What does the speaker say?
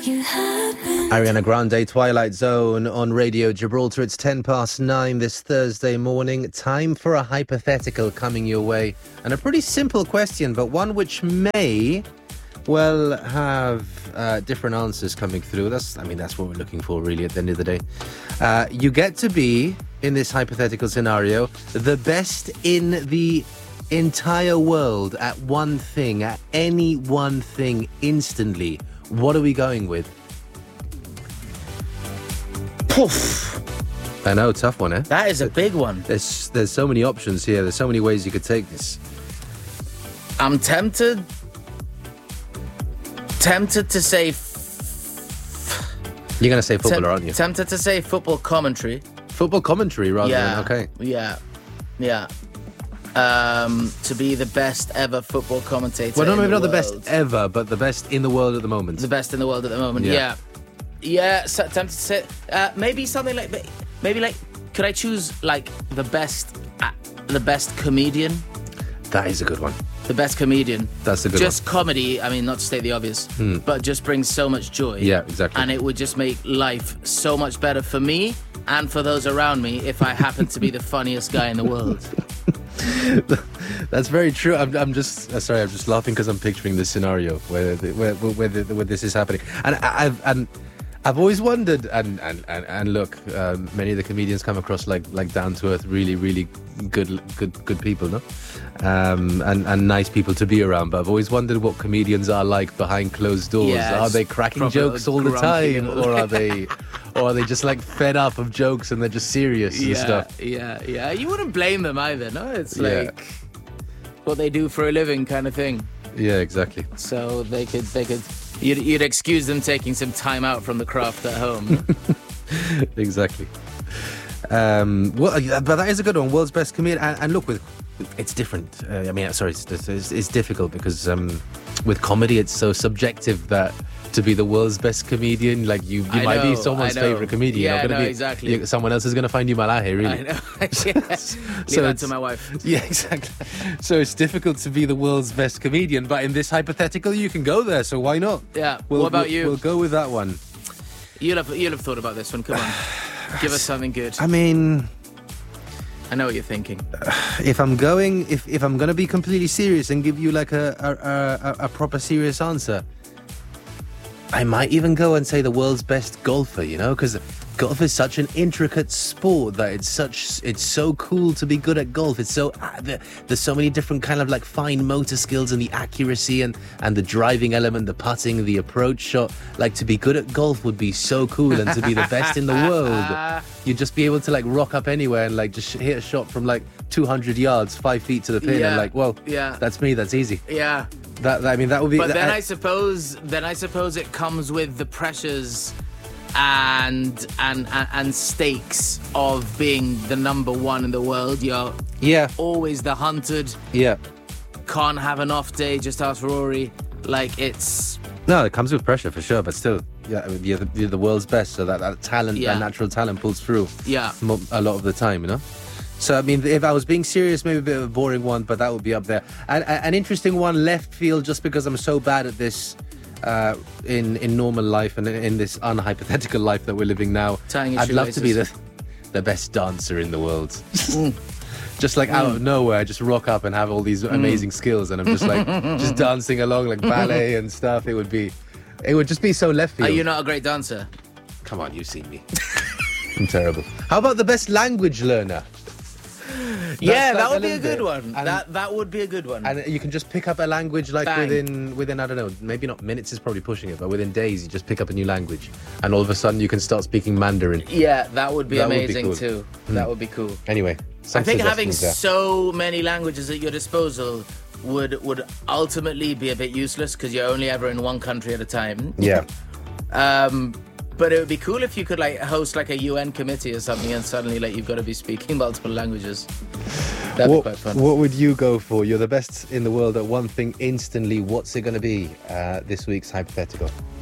Ariana Grande, Twilight Zone on Radio Gibraltar. It's 9:10 this Thursday morning. Time for a hypothetical coming your way. And a pretty simple question, but one which may well have different answers coming through. That's what we're looking for, really, at the end of the day. You get to be, in this hypothetical scenario, the best in the entire world at one thing, at any one thing, instantly. What are we going with? Poof. I know, tough one, eh? That is a big one. There's so many options here. There's so many ways you could take this. I'm tempted to say... You're going to say footballer, aren't you? Tempted to say football commentary. Football commentary rather than... Okay. Yeah. To be the best ever football commentator. Well, no, maybe not the the best ever, but the best in the world at the moment. The best in the world at the moment. Yeah. So tempted to say maybe something like could I choose like the best comedian? That is a good one. The best comedian. That's a good Just comedy. I mean, not to state the obvious, but just brings so much joy. Yeah, exactly. And it would just make life so much better for me and for those around me if I happened to be the funniest guy in the world. That's very true. I'm just laughing because I'm picturing this scenario where this is happening, and I've always wondered, and look, many of the comedians come across like down to earth, really, really good people, no, and nice people to be around. But I've always wondered what comedians are like behind closed doors. Yeah, are they cracking jokes all the time, or are they just like fed up of jokes and they're just serious and stuff? Yeah. You wouldn't blame them either, no? It's like what they do for a living kind of thing. Yeah, exactly. So they could. You'd excuse them taking some time out from the craft at home. Exactly. But that is a good one. World's best comedian. And look, it's different. It's difficult because with comedy, it's so subjective that to be the world's best comedian, like you might be someone's favorite comedian. Yeah, exactly. Someone else is going to find you malahe, really. I know. Leave that to my wife. Yeah, exactly. So it's difficult to be the world's best comedian, but in this hypothetical, you can go there. So why not? Yeah. What about you? We'll go with that one. You'll have thought about this one. Come on, give us something good. I mean, I know what you're thinking. If I'm going to be completely serious and give you like a proper serious answer, I might even go and say the world's best golfer, because golf is such an intricate sport that it's so cool to be good at golf. It's so there's so many different kind of like fine motor skills and the accuracy and the driving element, the putting, the approach shot. Like to be good at golf would be so cool, and to be the best in the world, you'd just be able to like rock up anywhere and like just hit a shot from like 200 yards, 5 feet to the pin, and like, well, that's me. That's easy. Yeah. That would be. But then I suppose it comes with the pressures and stakes of being the number one in the world. You're always the hunted. Yeah. Can't have an off day. Just ask Rory. Like it comes with pressure for sure. But still, you're the world's best. So that talent, that natural talent, pulls through. Yeah. A lot of the time, So, I mean, if I was being serious, maybe a bit of a boring one, but that would be up there. And an interesting one, left field, just because I'm so bad at this in normal life and in this unhypothetical life that we're living now. I'd love to be the best dancer in the world. Just like out of nowhere, just rock up and have all these amazing skills, and I'm just like just dancing along like ballet and stuff. It would just be so left field. Are you not a great dancer? Come on, you've seen me. I'm terrible. How about the best language learner? That would be a good one. That would be a good one. And you can just pick up a language like within I don't know, maybe not minutes is probably pushing it, but within days you just pick up a new language, and all of a sudden you can start speaking Mandarin. Yeah, that would be amazing too. That would be cool. Anyway, I think having so many languages at your disposal would ultimately be a bit useless because you're only ever in one country at a time. Yeah. But it would be cool if you could like host like a UN committee or something, and suddenly like you've got to be speaking multiple languages. That'd be quite fun. What would you go for? You're the best in the world at one thing instantly. What's it going to be? This week's hypothetical.